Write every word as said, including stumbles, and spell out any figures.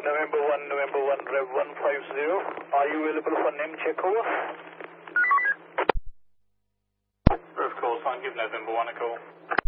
November one, November one, Rev one five zero. Are you available for name check over? Rev call sign, give November one a call.